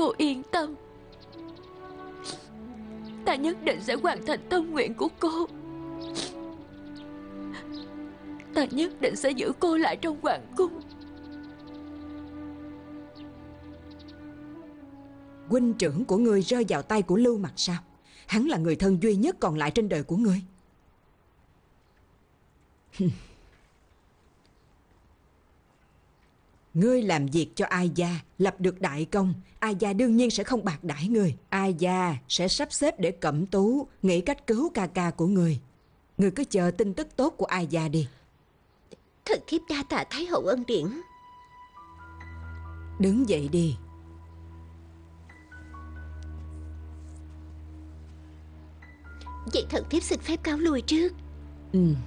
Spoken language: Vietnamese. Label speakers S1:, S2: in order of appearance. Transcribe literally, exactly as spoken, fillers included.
S1: Cô yên tâm, ta nhất định sẽ hoàn thành tâm nguyện của cô. Ta nhất định sẽ giữ cô lại trong hoàng cung.
S2: Huynh trưởng của ngươi rơi vào tay của Lưu Mặc sao? Hắn là người thân duy nhất còn lại trên đời của ngươi. Ngươi làm việc cho Ai Gia, lập được đại công, Ai Gia đương nhiên sẽ không bạc đãi ngươi. Ai Gia sẽ sắp xếp để Cẩm Tú nghĩ cách cứu ca ca của ngươi. Ngươi cứ chờ tin tức tốt của Ai Gia đi.
S3: Thần thiếp đa tạ Thái hậu ân điển.
S2: Đứng dậy đi.
S3: Vậy thần thiếp xin phép cáo lui trước.
S2: Ừ.